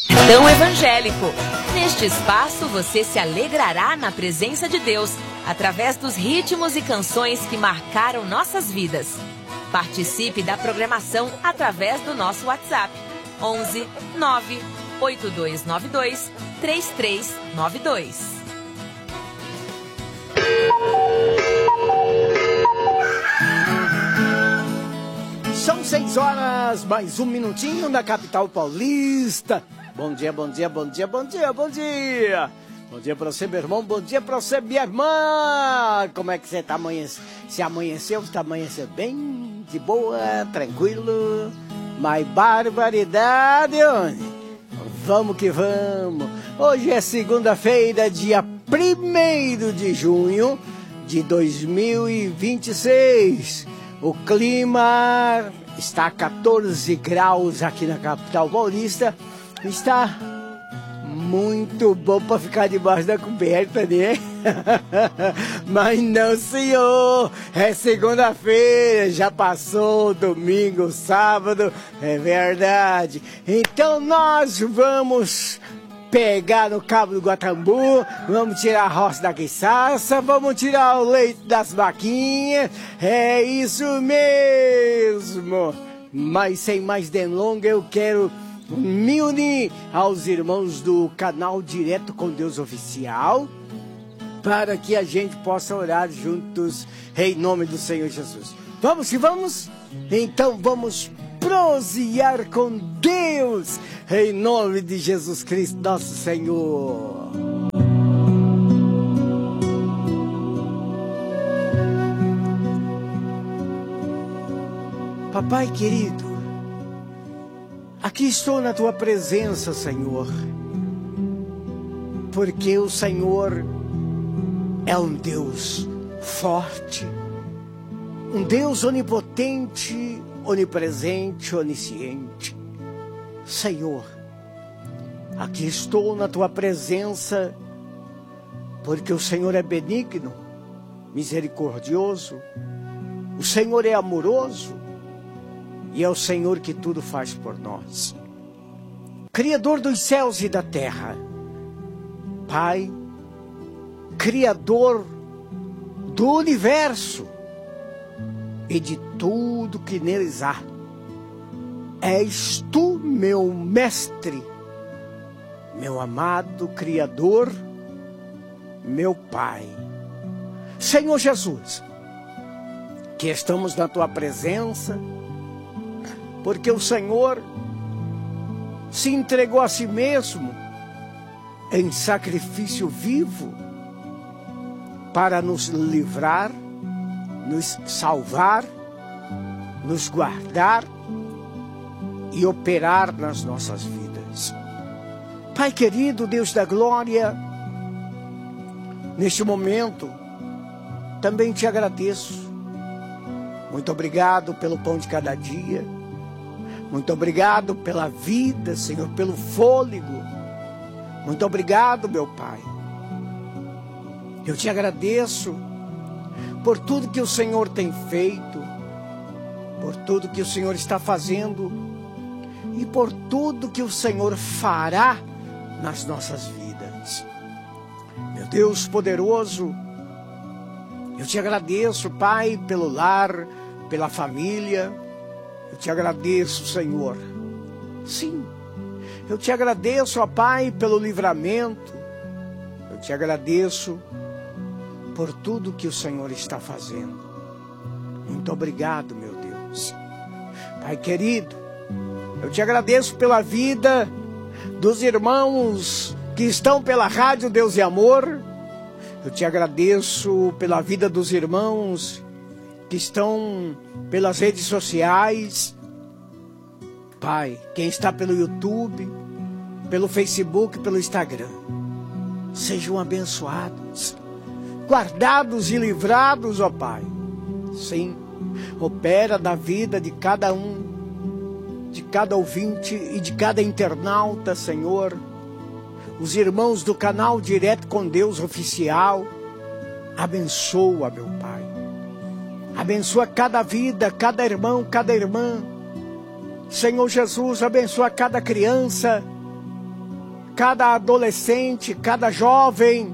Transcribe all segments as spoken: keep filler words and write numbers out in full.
Tão evangélico. Neste espaço você se alegrará na presença de Deus, através dos ritmos e canções que marcaram nossas vidas. Participe da programação através do nosso WhatsApp onze nove oito dois nove dois três três nove dois. São seis horas, mais um minutinho na capital paulista. Bom dia, bom dia, bom dia, bom dia, bom dia. Bom dia pra você, meu irmão, bom dia pra você, minha irmã. Como é que você tá amanhecendo? Se amanheceu, você tá amanhecendo bem, de boa, tranquilo. Mas barbaridade, vamos que vamos. Hoje é segunda-feira, dia primeiro de junho de dois mil e vinte e seis. O clima está a quatorze graus aqui na capital paulista. Está muito bom para ficar debaixo da coberta, né? Mas não, senhor. É segunda-feira, já passou domingo, sábado. É verdade. Então nós vamos pegar no cabo do Guatambu, vamos tirar a roça da quiçaça, vamos tirar o leite das vaquinhas. É isso mesmo. Mas sem mais delongas, eu quero me unir aos irmãos do canal Direto com Deus Oficial, para que a gente possa orar juntos em nome do Senhor Jesus. Vamos que vamos? Então vamos prosear com Deus em nome de Jesus Cristo, nosso Senhor. Papai querido, aqui estou na tua presença, Senhor, porque o Senhor é um Deus forte, um Deus onipotente, onipresente, onisciente. Senhor, aqui estou na tua presença, porque o Senhor é benigno, misericordioso, o Senhor é amoroso, e é o Senhor que tudo faz por nós. Criador dos céus e da terra, Pai, Criador do universo e de tudo que neles há. És tu, meu mestre, meu amado Criador, meu Pai. Senhor Jesus, que estamos na tua presença, porque o Senhor se entregou a si mesmo em sacrifício vivo para nos livrar, nos salvar, nos guardar e operar nas nossas vidas. Pai querido, Deus da glória, neste momento também te agradeço. Muito obrigado pelo pão de cada dia. Muito obrigado pela vida, Senhor, pelo fôlego. Muito obrigado, meu Pai. Eu te agradeço por tudo que o Senhor tem feito, por tudo que o Senhor está fazendo e por tudo que o Senhor fará nas nossas vidas. Meu Deus poderoso, eu te agradeço, Pai, pelo lar, pela família. Eu te agradeço, Senhor. Sim, eu te agradeço, ó Pai, pelo livramento. Eu te agradeço por tudo que o Senhor está fazendo. Muito obrigado, meu Deus. Pai querido, eu te agradeço pela vida dos irmãos que estão pela Rádio Deus e Amor. Eu te agradeço pela vida dos irmãos que estão pelas redes sociais. Pai, quem está pelo YouTube, pelo Facebook, pelo Instagram, sejam abençoados, guardados e livrados, ó Pai. Sim, opera da vida de cada um, de cada ouvinte e de cada internauta, Senhor. Os irmãos do canal Direto com Deus Oficial, abençoa, meu Pai. Abençoa cada vida, cada irmão, cada irmã. Senhor Jesus, abençoa cada criança cada adolescente, cada jovem.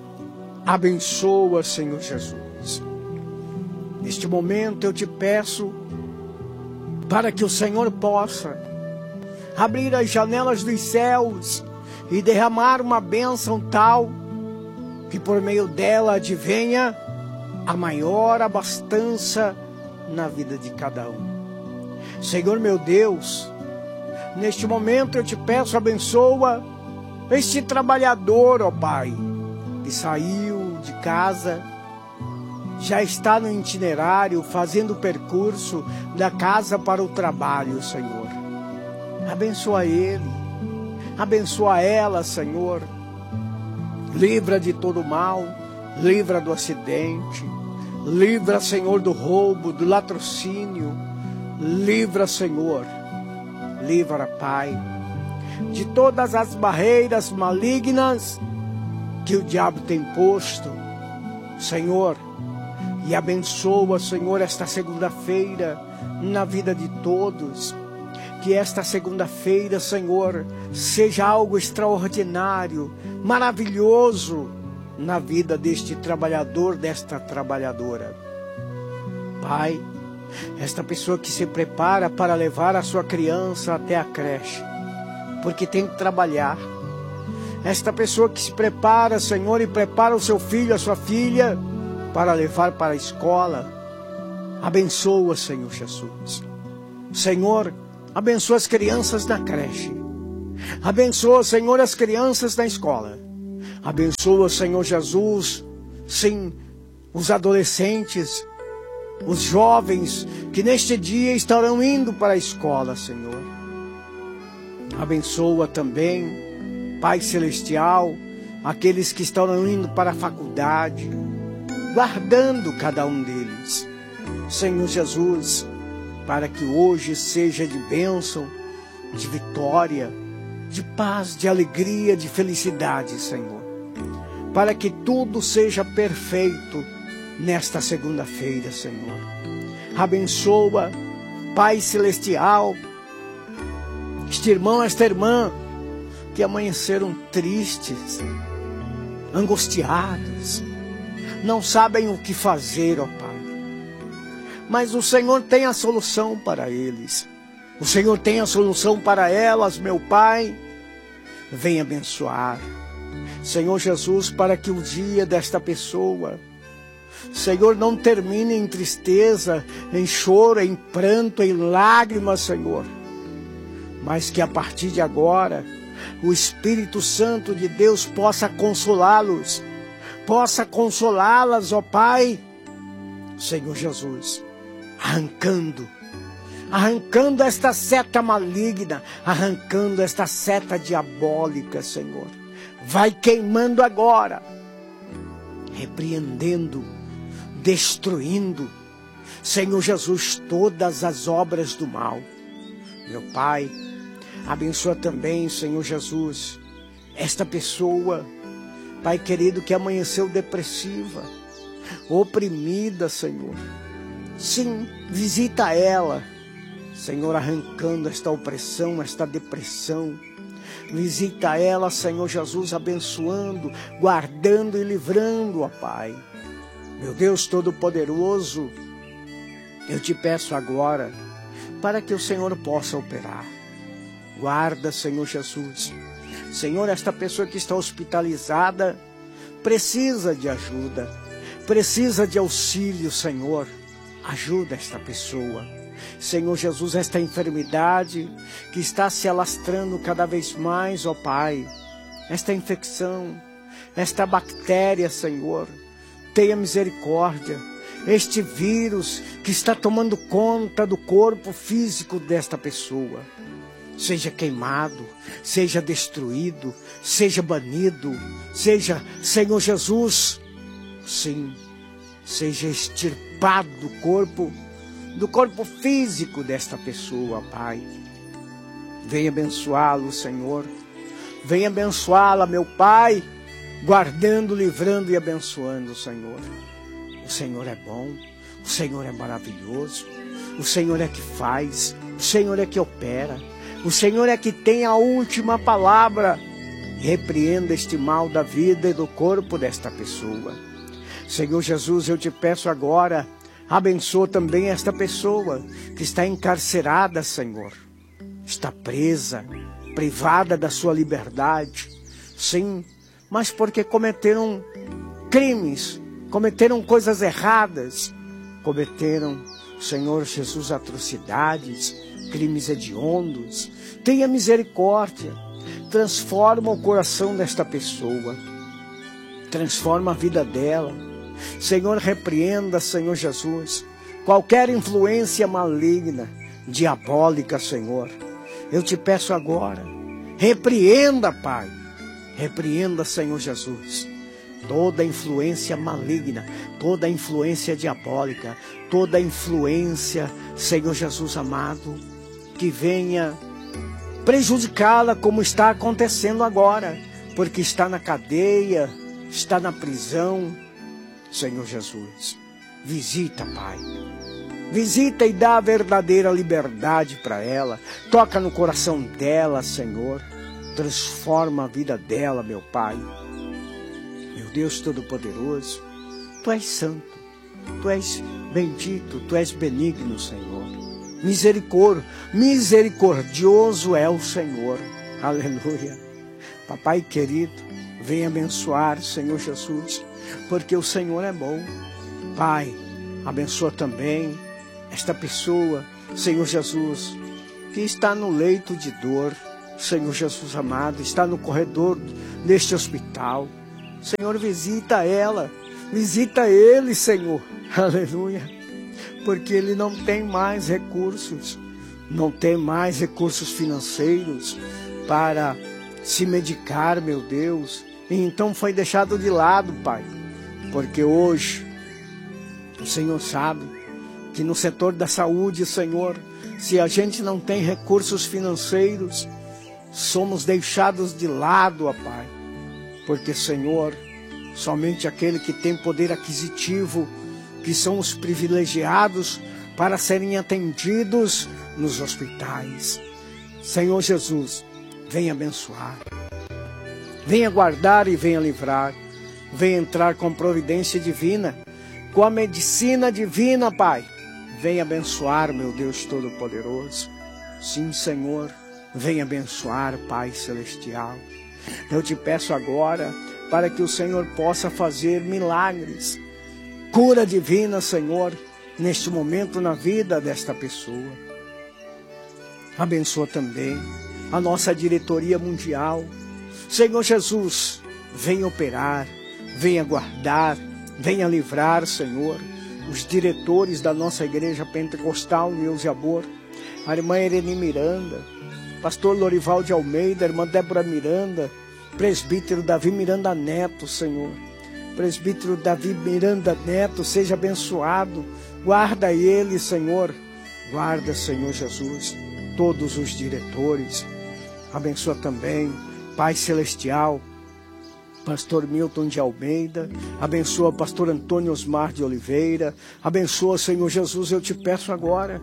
Abençoa, Senhor Jesus. Neste momento eu te peço para que o Senhor possa abrir as janelas dos céus e derramar uma bênção tal que por meio dela advenha a maior abastança na vida de cada um. Senhor meu Deus, neste momento eu te peço, abençoa este trabalhador, ó Pai, que saiu de casa, já está no itinerário, fazendo o percurso da casa para o trabalho, Senhor. Abençoa ele, abençoa ela, Senhor. Livra de todo mal, livra do acidente, livra, Senhor, do roubo, do latrocínio. Livra, Senhor, livra, Pai, de todas as barreiras malignas que o diabo tem posto, Senhor, e abençoa, Senhor, esta segunda-feira na vida de todos. Que esta segunda-feira, Senhor, seja algo extraordinário, maravilhoso na vida deste trabalhador, desta trabalhadora. Pai, esta pessoa que se prepara para levar a sua criança até a creche, porque tem que trabalhar. Esta pessoa que se prepara, Senhor, e prepara o seu filho, a sua filha, para levar para a escola. Abençoa, Senhor Jesus. Senhor, abençoa as crianças na creche. Abençoa, Senhor, as crianças na escola. Abençoa, Senhor Jesus, sim, os adolescentes, os jovens que neste dia estarão indo para a escola, Senhor. Abençoa também, Pai Celestial, aqueles que estarão indo para a faculdade, guardando cada um deles. Senhor Jesus, para que hoje seja de bênção, de vitória, de paz, de alegria, de felicidade, Senhor. Para que tudo seja perfeito nesta segunda-feira, Senhor. Abençoa, Pai Celestial, este irmão, esta irmã, que amanheceram tristes, angustiados, não sabem o que fazer, ó Pai. Mas o Senhor tem a solução para eles. O Senhor tem a solução para elas, meu Pai. Vem abençoar, Senhor Jesus, para que o dia desta pessoa, Senhor, não termine em tristeza, em choro, em pranto, em lágrimas, Senhor. Mas que a partir de agora, o Espírito Santo de Deus possa consolá-los, possa consolá-las, ó Pai, Senhor Jesus, arrancando, arrancando esta seta maligna, arrancando esta seta diabólica, Senhor. Vai queimando agora, repreendendo, destruindo, Senhor Jesus, todas as obras do mal. Meu Pai, abençoa também, Senhor Jesus, esta pessoa, Pai querido, que amanheceu depressiva, oprimida, Senhor. Sim, visita ela, Senhor, arrancando esta opressão, esta depressão. Visita ela, Senhor Jesus, abençoando, guardando e livrando, ó Pai. Meu Deus Todo-Poderoso, eu te peço agora, para que o Senhor possa operar. Guarda, Senhor Jesus. Senhor, esta pessoa que está hospitalizada precisa de ajuda, precisa de auxílio, Senhor. Ajuda esta pessoa. Senhor Jesus, esta enfermidade que está se alastrando cada vez mais, ó Pai. Esta infecção, esta bactéria, Senhor, tenha misericórdia. Este vírus que está tomando conta do corpo físico desta pessoa, seja queimado, seja destruído, seja banido, seja, Senhor Jesus, sim, seja extirpado do corpo, do corpo físico desta pessoa, Pai. Venha abençoá-lo, Senhor. Venha abençoá-la, meu Pai, guardando, livrando e abençoando, Senhor. O Senhor é bom, o Senhor é maravilhoso, o Senhor é que faz, o Senhor é que opera, o Senhor é que tem a última palavra. repreenda este mal da vida e do corpo desta pessoa. Senhor Jesus, eu te peço agora, abençoa também esta pessoa que está encarcerada, Senhor. Está presa, privada da sua liberdade. Sim, mas porque cometeram crimes, cometeram coisas erradas, cometeram, Senhor Jesus, atrocidades, crimes hediondos. Tenha misericórdia, transforma o coração desta pessoa, transforma a vida dela. Senhor, repreenda, Senhor Jesus, qualquer influência maligna, diabólica, Senhor. Eu te peço agora, repreenda, Pai, repreenda, Senhor Jesus, toda influência maligna, toda influência diabólica, toda influência, Senhor Jesus amado, que venha prejudicá-la como está acontecendo agora, porque está na cadeia, está na prisão. Senhor Jesus, visita, Pai, visita e dá a verdadeira liberdade para ela, toca no coração dela, Senhor, transforma a vida dela, meu Pai. Meu Deus Todo-Poderoso, Tu és santo, Tu és bendito, Tu és benigno, Senhor. Misericórdia, misericordioso é o Senhor. Aleluia. Papai querido, vem abençoar, Senhor Jesus, porque o Senhor é bom. Pai, abençoa também esta pessoa, Senhor Jesus, que está no leito de dor, Senhor Jesus amado, está no corredor deste hospital. Senhor, visita ela, visita ele, Senhor. Aleluia. Porque ele não tem mais recursos, não tem mais recursos financeiros para se medicar, meu Deus. E então foi deixado de lado, Pai, porque hoje o Senhor sabe que no setor da saúde, Senhor, se a gente não tem recursos financeiros, somos deixados de lado, ó Pai, porque, Senhor, somente aquele que tem poder aquisitivo, que são os privilegiados para serem atendidos nos hospitais. Senhor Jesus, venha abençoar, venha guardar e venha livrar, venha entrar com providência divina, com a medicina divina, Pai. Venha abençoar, meu Deus Todo-Poderoso. Sim, Senhor, venha abençoar, Pai Celestial. Eu te peço agora para que o Senhor possa fazer milagres, cura divina, Senhor, neste momento na vida desta pessoa. Abençoa também a nossa diretoria mundial. Senhor Jesus, venha operar, venha guardar, venha livrar, Senhor, os diretores da nossa igreja pentecostal, Deus e Amor, a irmã Irene Miranda, pastor Lorival de Almeida, irmã Débora Miranda, presbítero Davi Miranda Neto, Senhor. Presbítero Davi Miranda Neto, seja abençoado. Guarda ele, Senhor. Guarda, Senhor Jesus, todos os diretores. Abençoa também, Pai Celestial, pastor Milton de Almeida. Abençoa pastor Antônio Osmar de Oliveira. Abençoa, Senhor Jesus, eu te peço agora,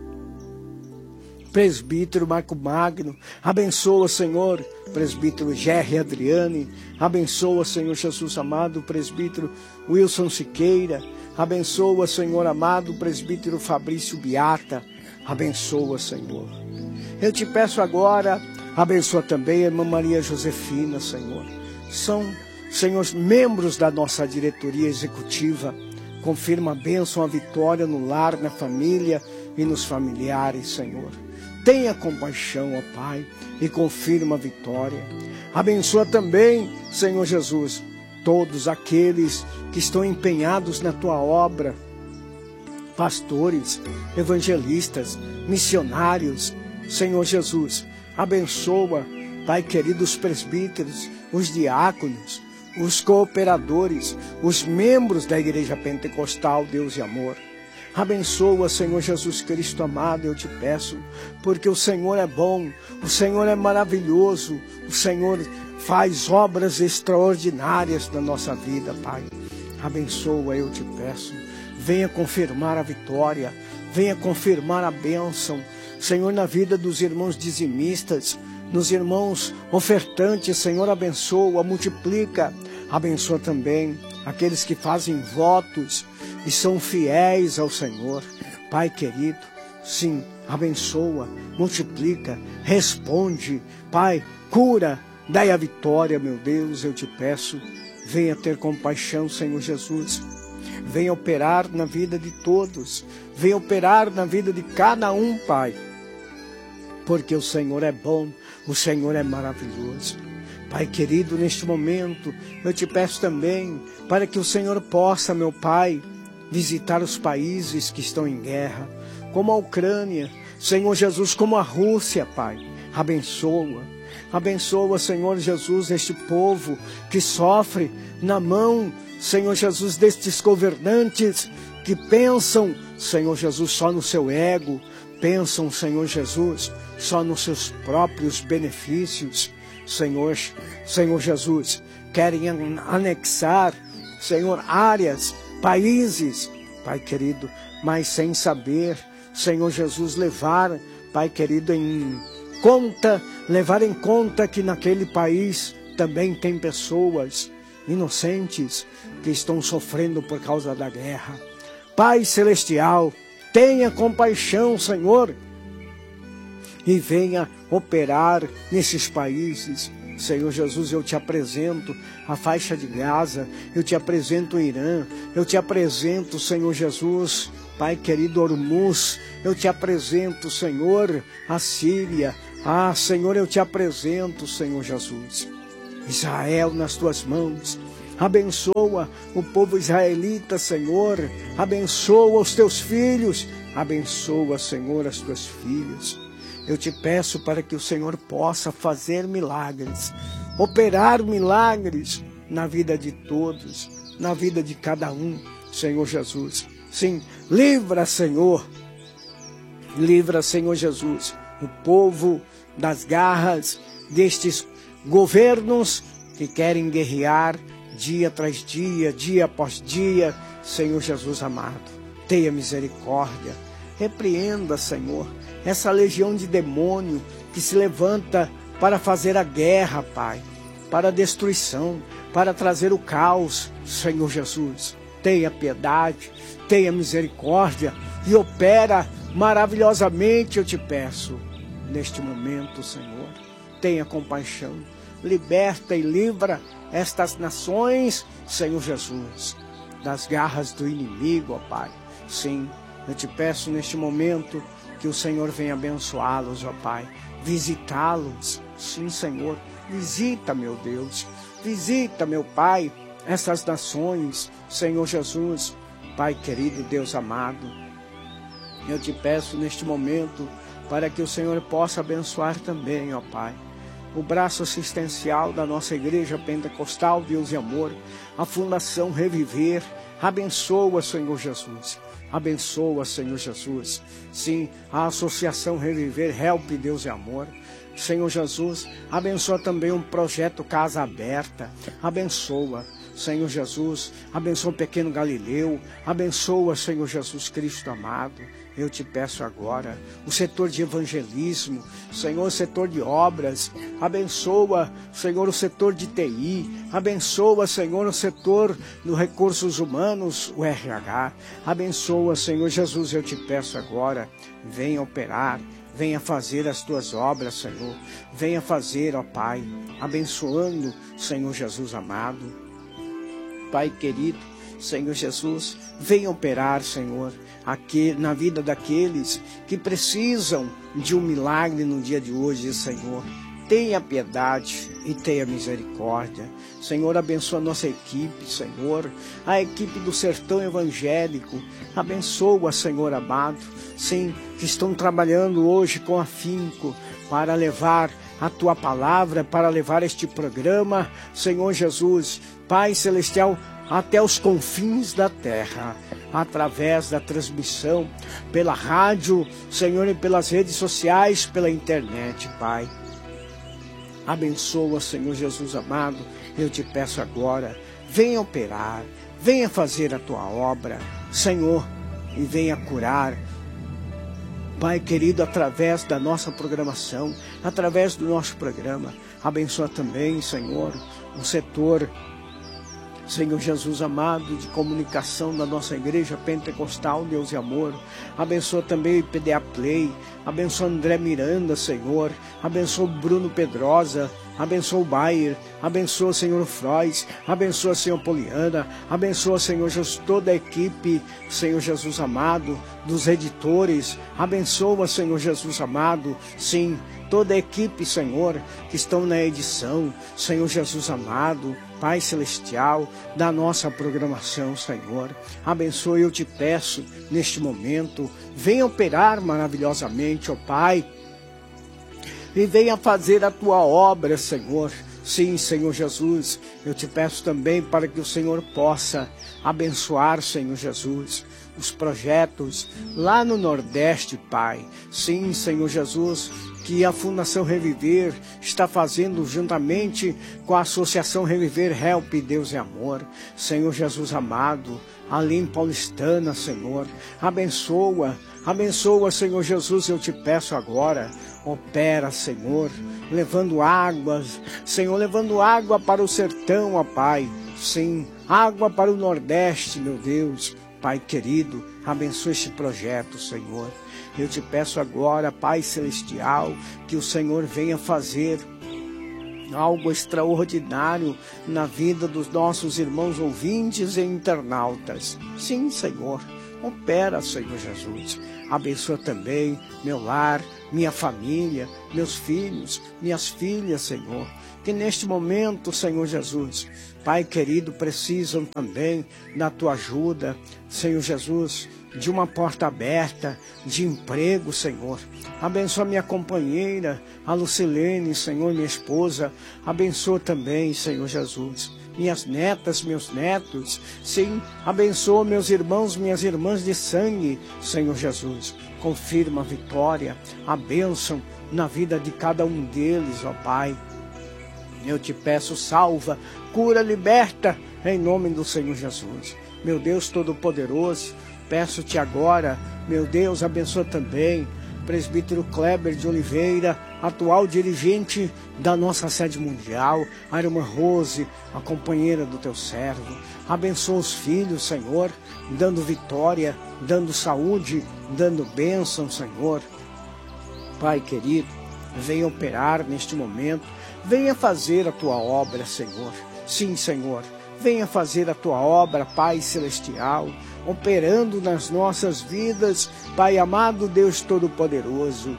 presbítero Marco Magno. Abençoa, Senhor, presbítero Gerry Adriane. Abençoa, Senhor Jesus amado, presbítero Wilson Siqueira. Abençoa, Senhor amado, presbítero Fabrício Beata. Abençoa, Senhor. Eu te peço agora, abençoa também a irmã Maria Josefina, Senhor. São, Senhor, membros da nossa diretoria executiva. Confirma a bênção, a vitória no lar, na família e nos familiares, Senhor. Tenha compaixão, ó Pai, e confirma a vitória. Abençoa também, Senhor Jesus, todos aqueles que estão empenhados na Tua obra, pastores, evangelistas, missionários. Senhor Jesus, abençoa, Pai querido, os presbíteros, os diáconos, os cooperadores, os membros da Igreja Pentecostal, Deus e Amor. Abençoa, Senhor Jesus Cristo amado, eu te peço, porque o Senhor é bom, o Senhor é maravilhoso, o Senhor faz obras extraordinárias na nossa vida, Pai. Abençoa, eu te peço, venha confirmar a vitória, venha confirmar a bênção, Senhor, na vida dos irmãos dizimistas, nos irmãos ofertantes, Senhor, abençoa, multiplica. Abençoa também aqueles que fazem votos e são fiéis ao Senhor. Pai querido, sim, abençoa, multiplica, responde. Pai, cura, dai a vitória, meu Deus, eu te peço. Venha ter compaixão, Senhor Jesus. Venha operar na vida de todos. Venha operar na vida de cada um, Pai. Porque o Senhor é bom, o Senhor é maravilhoso. Pai querido, neste momento, eu te peço também para que o Senhor possa, meu Pai, visitar os países que estão em guerra, como a Ucrânia, Senhor Jesus, como a Rússia, Pai. Abençoa, abençoa, Senhor Jesus, este povo que sofre na mão, Senhor Jesus, destes governantes que pensam, Senhor Jesus, só no seu ego, pensam, Senhor Jesus, só nos seus próprios benefícios. Senhor, Senhor Jesus, querem anexar, Senhor, áreas, países, Pai querido, mas sem saber, Senhor Jesus, levar, Pai querido, em conta, levar em conta que naquele país também tem pessoas inocentes que estão sofrendo por causa da guerra. Pai celestial, tenha compaixão, Senhor, e venha operar nesses países. Senhor Jesus, eu te apresento a faixa de Gaza, eu te apresento o Irã, eu te apresento, Senhor Jesus, Pai querido, Hormuz, eu te apresento, Senhor, a Síria. Ah, Senhor, eu te apresento, Senhor Jesus, Israel nas tuas mãos. Abençoa o povo israelita, Senhor, abençoa os teus filhos, abençoa, Senhor, as tuas filhas. Eu te peço para que o Senhor possa fazer milagres, operar milagres na vida de todos, na vida de cada um, Senhor Jesus. Sim, livra, Senhor, livra, Senhor Jesus, o povo das garras destes governos que querem guerrear dia tras dia, dia após dia. Senhor Jesus amado, tenha misericórdia, repreenda, Senhor, essa legião de demônio que se levanta para fazer a guerra, Pai, para a destruição, para trazer o caos. Senhor Jesus, tenha piedade, tenha misericórdia e opera maravilhosamente, eu te peço, neste momento, Senhor. Tenha compaixão, liberta e livra estas nações, Senhor Jesus, das garras do inimigo, ó Pai. Sim, eu te peço neste momento que o Senhor venha abençoá-los, ó Pai, visitá-los. Sim, Senhor, visita, meu Deus, visita, meu Pai, essas nações, Senhor Jesus, Pai querido, Deus amado. Eu te peço neste momento para que o Senhor possa abençoar também, ó Pai, o braço assistencial da nossa Igreja Pentecostal Deus e Amor, a Fundação Reviver. Abençoa, Senhor Jesus. Abençoa, Senhor Jesus. Sim, a Associação Reviver, Help Deus e Amor. Senhor Jesus, abençoa também um projeto Casa Aberta. Abençoa, Senhor Jesus. Abençoa o Pequeno Galileu. Abençoa, Senhor Jesus Cristo amado. Eu te peço agora o setor de evangelismo, Senhor, o setor de obras. Abençoa, Senhor, o setor de T I. Abençoa, Senhor, o setor dos recursos humanos, o R H. Abençoa, Senhor Jesus, eu te peço agora, venha operar, venha fazer as tuas obras, Senhor. Venha fazer, ó Pai, abençoando, Senhor Jesus amado. Pai querido, Senhor Jesus, venha operar, Senhor, aqui na vida daqueles que precisam de um milagre no dia de hoje, Senhor. Tenha piedade e tenha misericórdia. Senhor, abençoa a nossa equipe, Senhor, a equipe do Sertão Evangélico. Abençoa, Senhor amado, sim, que estão trabalhando hoje com afinco para levar a Tua palavra, para levar este programa, Senhor Jesus, Pai Celestial, até os confins da terra, através da transmissão, pela rádio, Senhor, e pelas redes sociais, pela internet, Pai. Abençoa, Senhor Jesus amado, eu te peço agora, venha operar, venha fazer a Tua obra, Senhor, e venha curar Pai querido, através da nossa programação, através do nosso programa, abençoa também, Senhor, o setor, Senhor Jesus amado, de comunicação da nossa igreja pentecostal, Deus e amor. Abençoa também o I P D A Play, abençoa André Miranda, Senhor, abençoa Bruno Pedrosa, abençoa o Bayer, abençoa, Senhor Frois, abençoa, Senhor Poliana, abençoa, Senhor Jesus, toda a equipe, Senhor Jesus amado, dos editores, abençoa, Senhor Jesus amado, sim, toda a equipe, Senhor, que estão na edição, Senhor Jesus amado, Pai Celestial, da nossa programação, Senhor. Abençoe, eu te peço, neste momento, venha operar maravilhosamente, ó Pai, e venha fazer a tua obra, Senhor. Sim, Senhor Jesus, eu te peço também para que o Senhor possa abençoar, Senhor Jesus, os projetos lá no Nordeste, Pai. Sim, Senhor Jesus, que a Fundação Reviver está fazendo juntamente com a Associação Reviver Help, Deus e Amor. Senhor Jesus amado, ali em Paulistana, Senhor, abençoa, abençoa, Senhor Jesus, eu te peço agora, opera, Senhor, levando águas, Senhor, levando água para o sertão, ó Pai, sim, água para o Nordeste, meu Deus, Pai querido, abençoa este projeto, Senhor. Eu te peço agora, Pai Celestial, que o Senhor venha fazer algo extraordinário na vida dos nossos irmãos ouvintes e internautas. Sim, Senhor, opera, Senhor Jesus. Abençoa também meu lar, minha família, meus filhos, minhas filhas, Senhor. Que neste momento, Senhor Jesus, Pai querido, precisam também da tua ajuda, Senhor Jesus, de uma porta aberta, de emprego, Senhor. Abençoa minha companheira, a Lucilene, Senhor, minha esposa. Abençoa também, Senhor Jesus, minhas netas, meus netos. Sim, abençoa meus irmãos, minhas irmãs de sangue, Senhor Jesus. Confirma a vitória, a bênção na vida de cada um deles, ó Pai. Eu te peço, salva, cura, liberta, em nome do Senhor Jesus. Meu Deus Todo-Poderoso, peço-te agora, meu Deus, abençoa também presbítero Kleber de Oliveira, atual dirigente da nossa sede mundial, a irmã Rose, a companheira do teu servo. Abençoa os filhos, Senhor, dando vitória, dando saúde, dando bênção, Senhor. Pai querido, venha operar neste momento, venha fazer a tua obra, Senhor. Sim, Senhor, venha fazer a tua obra, Pai Celestial, operando nas nossas vidas, Pai amado, Deus Todo-Poderoso.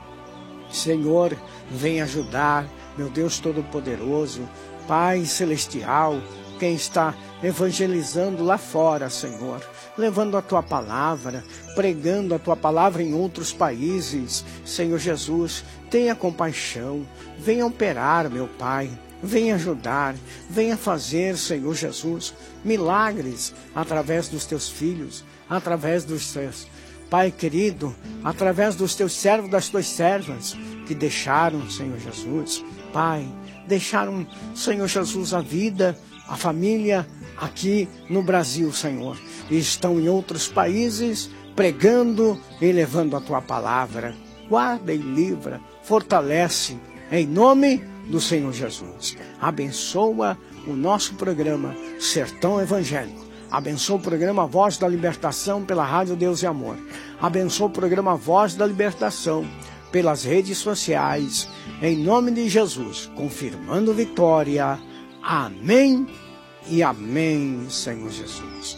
Senhor, venha ajudar, meu Deus Todo-Poderoso, Pai Celestial, quem está evangelizando lá fora, Senhor, levando a tua palavra, pregando a tua palavra em outros países. Senhor Jesus, tenha compaixão, venha operar, meu Pai, venha ajudar, venha fazer, Senhor Jesus, milagres através dos teus filhos, através dos teus, Pai querido, através dos teus servos, das tuas servas, que deixaram, Senhor Jesus, Pai, deixaram, Senhor Jesus, a vida, a família aqui no Brasil, Senhor, e estão em outros países pregando e levando a tua palavra. Guarda e livra, fortalece, em nome do Senhor Jesus. Abençoa o nosso programa Sertão Evangélico. Abençoa o programa Voz da Libertação pela Rádio Deus e Amor. Abençoa o programa Voz da Libertação pelas redes sociais. Em nome de Jesus, confirmando vitória. Amém e amém, Senhor Jesus.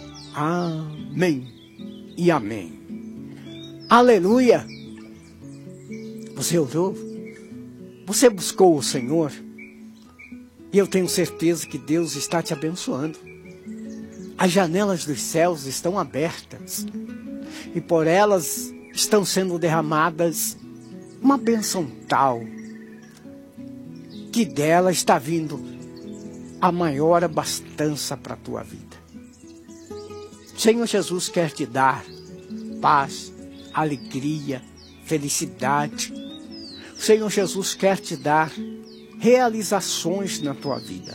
Amém e amém. Aleluia! Você orou? Você buscou o Senhor? E eu tenho certeza que Deus está te abençoando. As janelas dos céus estão abertas. E por elas estão sendo derramadas uma bênção tal, que dela está vindo a maior abastança para a tua vida. Senhor Jesus quer te dar paz, alegria, felicidade. O Senhor Jesus quer te dar realizações na tua vida.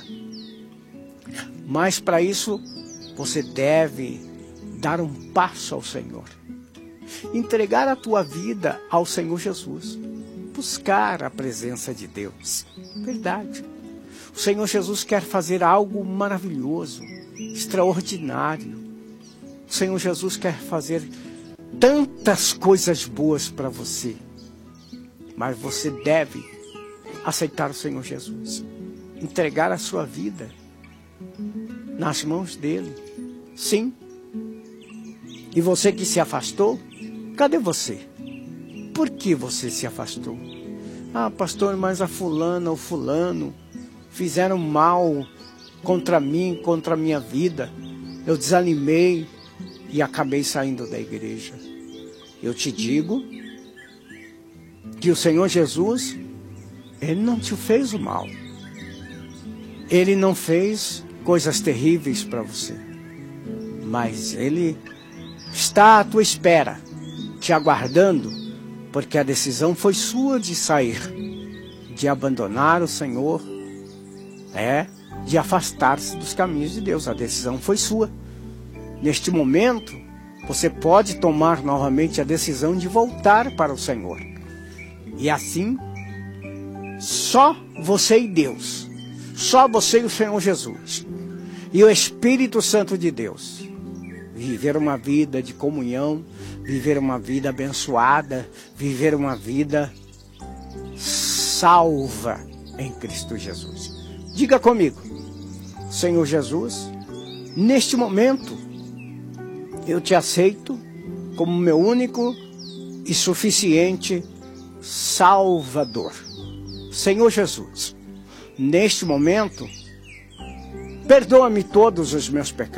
Mas para isso, você deve dar um passo ao Senhor. entregar a tua vida ao Senhor Jesus, buscar a presença de Deus. Verdade. O Senhor Jesus quer fazer algo maravilhoso, extraordinário. O Senhor Jesus quer fazer tantas coisas boas para você. Mas você deve aceitar o Senhor Jesus. Entregar a sua vida nas mãos dele. Sim. E você que se afastou, cadê você? Por que você se afastou? Ah, pastor, mas a fulana ou fulano fizeram mal contra mim, contra a minha vida. Eu desanimei e acabei saindo da igreja. Eu te digo que o Senhor Jesus, Ele não te fez o mal. Ele não fez coisas terríveis para você. Mas Ele está à tua espera, te aguardando, porque a decisão foi sua de sair, de abandonar o Senhor, é, de afastar-se dos caminhos de Deus. A decisão foi sua. Neste momento, você pode tomar novamente a decisão de voltar para o Senhor. E assim, só você e Deus, só você e o Senhor Jesus, e o Espírito Santo de Deus, viver uma vida de comunhão, viver uma vida abençoada, viver uma vida salva em Cristo Jesus. Diga comigo: Senhor Jesus, neste momento, eu te aceito como meu único e suficiente Salvador. Senhor Jesus, neste momento, perdoa-me todos os meus pecados.